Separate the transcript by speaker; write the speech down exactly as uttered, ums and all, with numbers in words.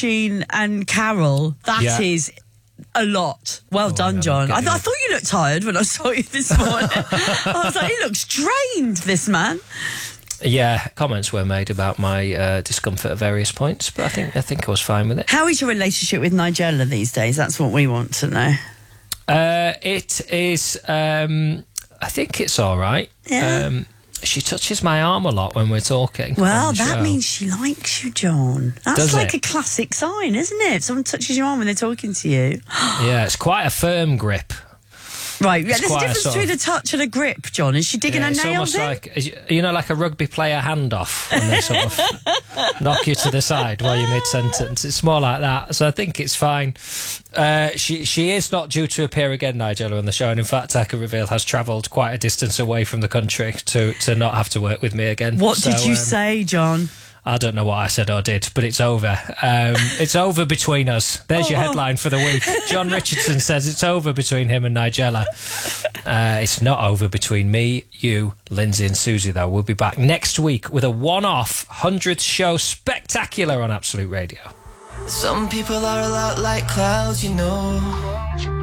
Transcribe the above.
Speaker 1: Roisin and Carol, that
Speaker 2: Yeah.
Speaker 1: is a lot. Well
Speaker 2: Oh,
Speaker 1: done,
Speaker 2: yeah,
Speaker 1: John. I,
Speaker 2: okay.
Speaker 1: th- I thought you looked tired when I saw you this morning. I was like, he looks drained, this man.
Speaker 2: Yeah, comments were made about my uh, discomfort at various points, but I think I think I was fine with it.
Speaker 1: How is your relationship with Nigella these days? That's what we want to know.
Speaker 2: Uh, it is. Um, I think it's all right.
Speaker 1: Yeah.
Speaker 2: Um, she touches my arm a lot when we're talking.
Speaker 1: Well,
Speaker 2: on the
Speaker 1: that
Speaker 2: show.
Speaker 1: means she likes you, John. That's
Speaker 2: Does
Speaker 1: like
Speaker 2: it?
Speaker 1: a classic sign, isn't it? If someone touches your arm when they're talking to you.
Speaker 2: Yeah, it's quite a firm grip.
Speaker 1: Right, yeah,
Speaker 2: It's
Speaker 1: there's a
Speaker 2: quite a
Speaker 1: difference
Speaker 2: sort
Speaker 1: between
Speaker 2: of-
Speaker 1: a touch and a grip, John. Is she digging
Speaker 2: Yeah,
Speaker 1: her
Speaker 2: it's
Speaker 1: nails
Speaker 2: almost
Speaker 1: in?
Speaker 2: like, you know, like a rugby player handoff when they sort of knock you to the side while you're mid-sentence. It's more like that, so I think it's fine. Uh, she she is not due to appear again, Nigella, on the show, and in fact, I can reveal has travelled quite a distance away from the country to, to not have to work with me again.
Speaker 1: What
Speaker 2: So,
Speaker 1: did you
Speaker 2: um,
Speaker 1: say, John?
Speaker 2: I don't know what I said or did, but it's over. Um, it's over between us. There's your
Speaker 1: Oh.
Speaker 2: headline for the week. John Richardson says it's over between him and Nigella. Uh, it's not over between me, you, Lindsay and Susie, though. We'll be back next week with a one-off hundredth show spectacular on Absolute Radio.
Speaker 3: Some people are a lot like clouds, you know.